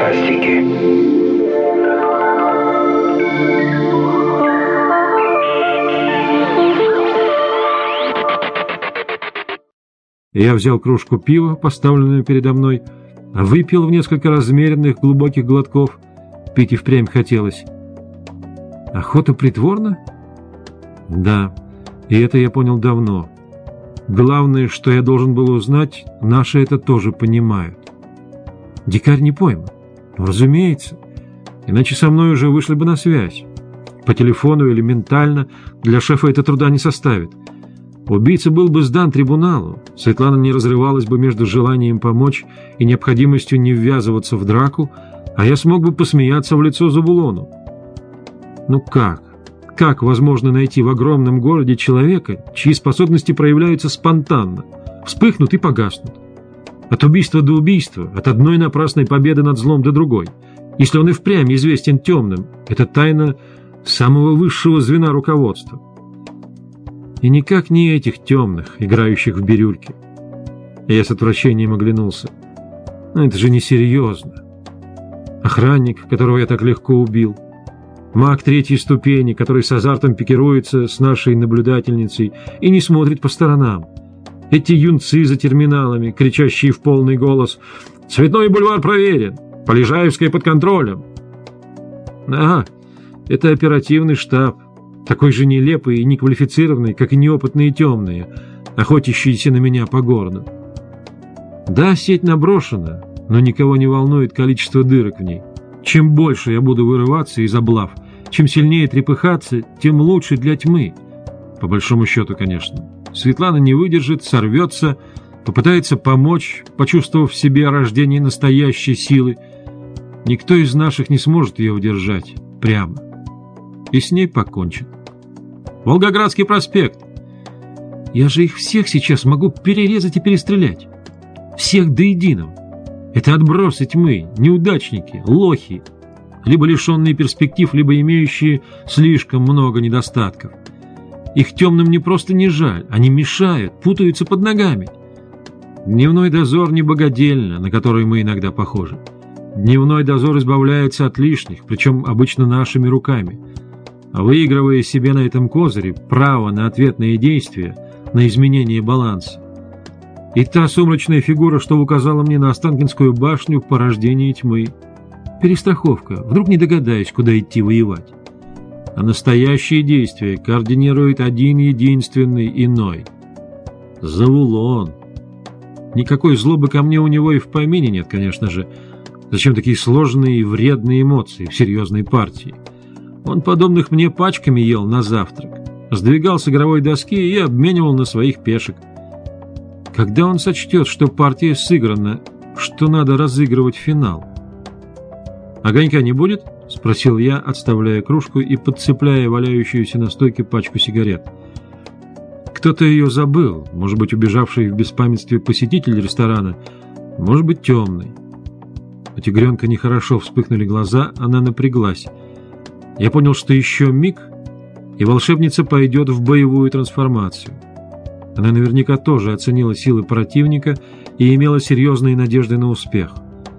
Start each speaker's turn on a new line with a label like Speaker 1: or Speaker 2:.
Speaker 1: фантастики.
Speaker 2: Я взял кружку пива, поставленную передо мной, выпил в несколько размеренных глубоких глотков. Пить и впрямь хотелось. Охота притворна? Да, и это я понял давно. Главное, что я должен был узнать, наши это тоже понимают. Дикарь не пойма. Разумеется. Иначе со мной уже вышли бы на связь. По телефону или ментально для шефа это труда не составит. Убийца был бы сдан трибуналу, Светлана не разрывалась бы между желанием помочь и необходимостью не ввязываться в драку, а я смог бы посмеяться в лицо Забулону. Ну как? Как возможно найти в огромном городе человека, чьи способности проявляются спонтанно, вспыхнут и погаснут? От убийства до убийства, от одной напрасной победы над злом до другой. Если он и впрямь известен темным, это тайна самого высшего звена руководства. И никак не этих темных, играющих в бирюльки. Я с отвращением оглянулся. Но это же несерьезно. Охранник, которого я так легко убил. Маг третьей ступени, который с азартом пикируется с нашей наблюдательницей и не смотрит по сторонам. Эти юнцы за терминалами, кричащие в полный голос: «Цветной бульвар проверен! Полежаевская под контролем!» Ага, это оперативный штаб. Такой же нелепый и неквалифицированный, как и неопытные темные, охотящиеся на меня по городу. Да, сеть наброшена, но никого не волнует количество дырок в ней. Чем больше я буду вырываться из облав, чем сильнее трепыхаться, тем лучше для тьмы. По большому счету, конечно. Светлана не выдержит, сорвется, попытается помочь, почувствовав в себе рождение настоящей силы. Никто из наших не сможет ее удержать прямо. И с ней покончит. Волгоградский проспект. Я же их всех сейчас могу перерезать и перестрелять. Всех до единого. Это отбросы тьмы, неудачники, лохи, либо лишенные перспектив, либо имеющие слишком много недостатков. Их темным не просто не жаль, они мешают, путаются под ногами. Дневной дозор не богадельня, на который мы иногда похожи. Дневной дозор избавляется от лишних, причем обычно нашими руками, выигрывая себе на этом козыре право на ответные действия, на изменение баланса. И та сумрачная фигура, что указала мне на Останкинскую башню, порождение тьмы. Перестраховка, вдруг не догадаюсь, куда идти воевать. А настоящие действия координирует один единственный иной. Завулон. Никакой злобы ко мне у него и в помине нет, конечно же. Зачем такие сложные и вредные эмоции в серьезной партии? Он подобных мне пачками ел на завтрак, сдвигал с игровой доски и обменивал на своих пешек. Когда он сочтет, что партия сыграна, что надо разыгрывать финал? «Огонька не будет?» — спросил я, отставляя кружку и подцепляя валяющуюся на стойке пачку сигарет. Кто-то ее забыл, может быть, убежавший в беспамятстве посетитель ресторана, может быть, темный. У тигренка нехорошо вспыхнули глаза, она напряглась. Я понял, что еще миг, и волшебница пойдет в боевую трансформацию. Она наверняка тоже оценила силы противника и имела серьезные надежды на успех.